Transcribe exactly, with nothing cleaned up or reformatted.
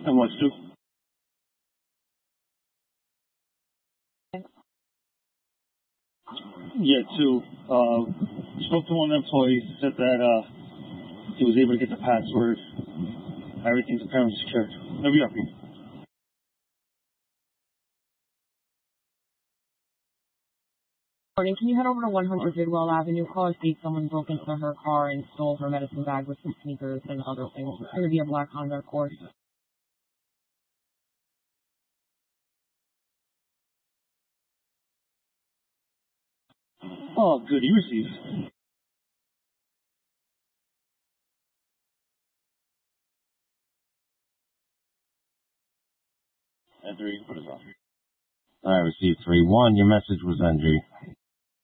And what's two? Yeah, two. Uh, spoke to one employee, said that uh, he was able to get the password. Everything's apparently secured. No, we are free. Morning, can you head over to one hundred Bidwell Avenue? Caller states someone broke into her car and stole her medicine bag with some sneakers and other things. It's going to be a black Honda Accord. Oh, good. You received. And three, what is that? I received three one. Your message was N G.